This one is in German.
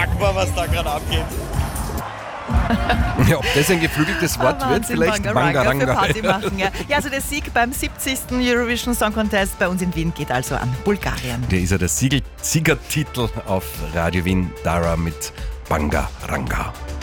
unschlagbar, was da gerade abgeht. Ja, ob das ein geflügeltes Wort wird, vielleicht Bangaranga für Party machen. Ja. Ja, also der Sieg beim 70. Eurovision Song Contest bei uns in Wien geht also an Bulgarien. Der ist ja der Siegertitel auf Radio Wien, Dara mit Bangaranga.